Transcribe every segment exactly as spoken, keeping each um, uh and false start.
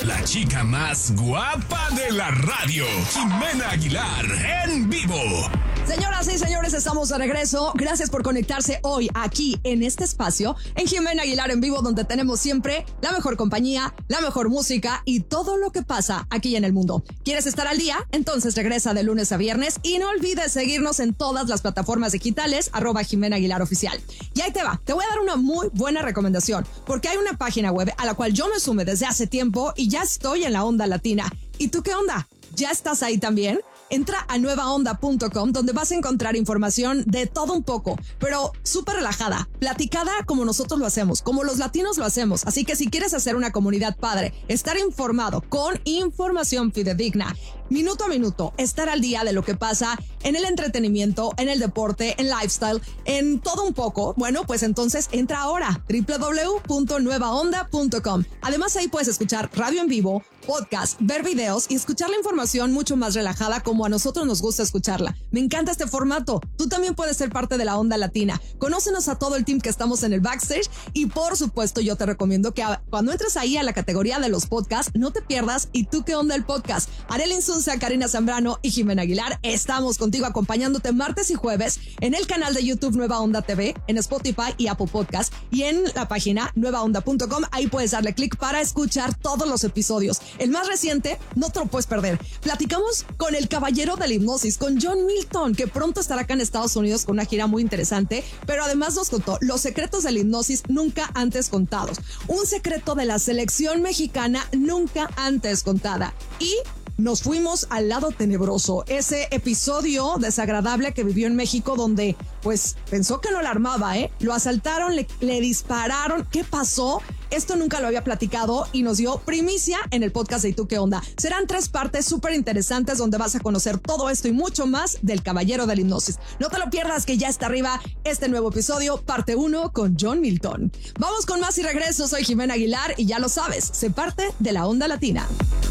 la chica más guapa de la radio, Jimena Aguilar, en vivo. Señoras y señores, estamos de regreso. Gracias por conectarse hoy aquí en este espacio en Jimena Aguilar en vivo, donde tenemos siempre la mejor compañía, la mejor música y todo lo que pasa aquí en el mundo. ¿Quieres estar al día? Entonces regresa de lunes a viernes y no olvides seguirnos en todas las plataformas digitales, arroba Jimena Aguilar Oficial. Y ahí te va, te voy a dar una muy buena recomendación, porque hay una página web a la cual yo me sumé desde hace tiempo y ya estoy en la onda latina. ¿Y tú qué onda? ¿Ya estás ahí también? Entra a nueva onda punto com, donde vas a encontrar información de todo un poco, pero súper relajada, platicada como nosotros lo hacemos, como los latinos lo hacemos. Así que si quieres hacer una comunidad padre, estar informado con información fidedigna, minuto a minuto, estar al día de lo que pasa en el entretenimiento, en el deporte, en lifestyle, en todo un poco, bueno, pues entonces entra ahora, doble u doble u doble u punto nueva onda punto com. Además ahí puedes escuchar radio en vivo, podcast, ver videos y escuchar la información mucho más relajada como a nosotros nos gusta escucharla. Me encanta este formato. Tú también puedes ser parte de la onda latina. Conócenos a todo el team que estamos en el backstage y por supuesto yo te recomiendo que a, cuando entres ahí a la categoría de los podcasts, no te pierdas ¿Y tú qué onda el podcast? Arely Insunza, Karina Zambrano y Jimena Aguilar estamos contigo acompañándote martes y jueves en el canal de YouTube Nueva Onda T V, en Spotify y Apple Podcast y en la página nueva onda punto com. Ahí puedes darle clic para escuchar todos los episodios. El más reciente, no te lo puedes perder. Platicamos con el caballero de la hipnosis, con John Milton, que pronto estará acá en Estados Unidos con una gira muy interesante, pero además nos contó los secretos de la hipnosis nunca antes contados. Un secreto de la selección mexicana nunca antes contada. Y nos fuimos al lado tenebroso, ese episodio desagradable que vivió en México donde, pues, pensó que no la armaba, ¿eh? Lo asaltaron, le, le dispararon. ¿Qué pasó? Esto nunca lo había platicado y nos dio primicia en el podcast de ¿Y tú qué onda? Serán tres partes súper interesantes donde vas a conocer todo esto y mucho más del caballero de la hipnosis. No te lo pierdas, que ya está arriba este nuevo episodio, parte uno con John Milton. Vamos con más y regreso. Soy Jimena Aguilar y ya lo sabes, sé parte de la onda latina.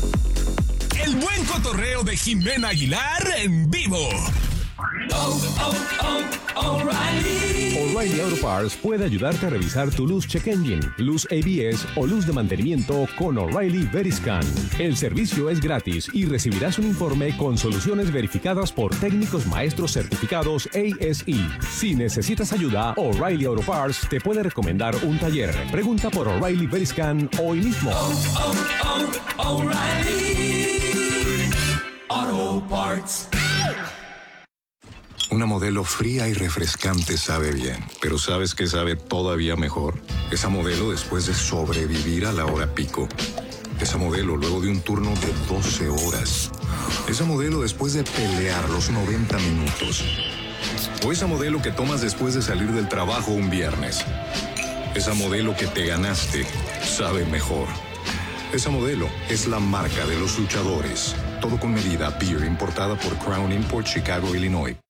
El buen cotorreo de Jimena Aguilar en vivo. Oh, oh, oh, O'Reilly. O'Reilly Auto Parts puede ayudarte a revisar tu luz check engine, luz A B S o luz de mantenimiento con O'Reilly Veriscan. El servicio es gratis y recibirás un informe con soluciones verificadas por técnicos maestros certificados A S E. Si necesitas ayuda, O'Reilly Auto Parts te puede recomendar un taller. Pregunta por O'Reilly Veriscan hoy mismo. Oh, oh, oh, O'Reilly Auto Parts. Una modelo fría y refrescante sabe bien, pero ¿sabes qué sabe todavía mejor? Esa modelo después de sobrevivir a la hora pico. Esa modelo luego de un turno de doce horas. Esa modelo después de pelear los noventa minutos. O esa modelo que tomas después de salir del trabajo un viernes. Esa modelo que te ganaste sabe mejor. Esa modelo es la marca de los luchadores. Todo con medida. Beer importada por Crown Import, Chicago, Illinois.